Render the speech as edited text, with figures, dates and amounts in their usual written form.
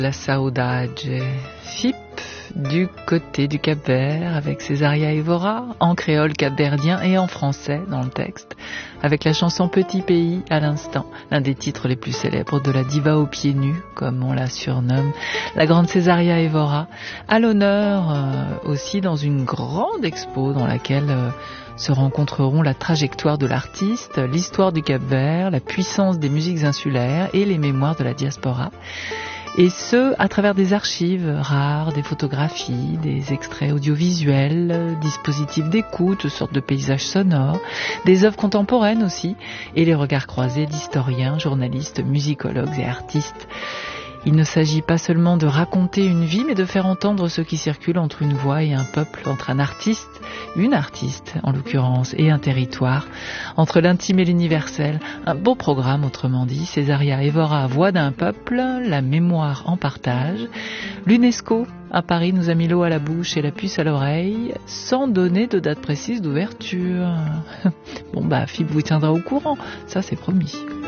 La Saudade, FIP du côté du Cap-Vert avec Césaria Évora en créole capverdien et en français dans le texte avec la chanson Petit Pays à l'instant, l'un des titres les plus célèbres de la diva aux pieds nus comme on la surnomme, la grande Césaria Évora, à l'honneur aussi dans une grande expo dans laquelle se rencontreront la trajectoire de l'artiste, l'histoire du Cap-Vert, la puissance des musiques insulaires et les mémoires de la diaspora. Et ce, à travers des archives rares, des photographies, des extraits audiovisuels, dispositifs d'écoute, sortes de paysages sonores, des œuvres contemporaines aussi, et les regards croisés d'historiens, journalistes, musicologues et artistes. Il ne s'agit pas seulement de raconter une vie, mais de faire entendre ce qui circule entre une voix et un peuple, entre un artiste, une artiste en l'occurrence, et un territoire, entre l'intime et l'universel. Un beau programme, autrement dit. Césaria Évora, voix d'un peuple, la mémoire en partage. L'UNESCO, à Paris, nous a mis l'eau à la bouche et la puce à l'oreille, sans donner de date précise d'ouverture. Bon FIP vous tiendra au courant, ça c'est promis.